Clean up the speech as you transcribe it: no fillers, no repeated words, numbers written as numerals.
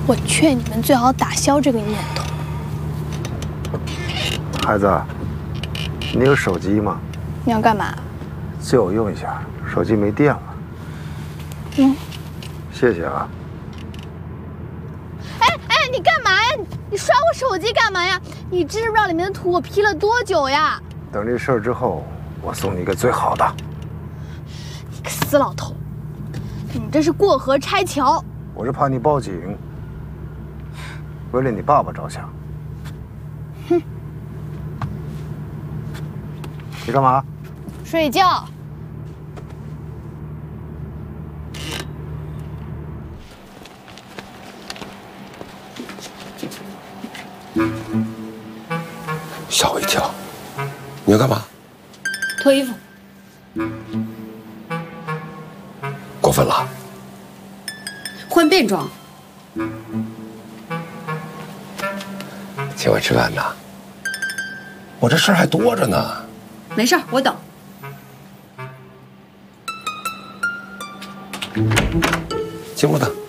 我劝你们最好打消这个念头。 孩子，你有手机吗？ 你要干嘛？ 借我用一下，手机没电了。谢谢啊。 哎，你干嘛呀？你刷我手机干嘛呀？你知不知道里面的图我 P 了多久呀？ 等这事儿之后，我送你一个最好的。 你个死老头，你这是过河拆桥。 我是怕你报警，为了你爸爸着想。 哼！ 你干嘛？ 睡觉。 吓我一跳！你要干嘛？ 脱衣服。 过分了。 换便装。 请我吃饭呢？我这事儿还多着呢。 没事儿，我等。 进屋等。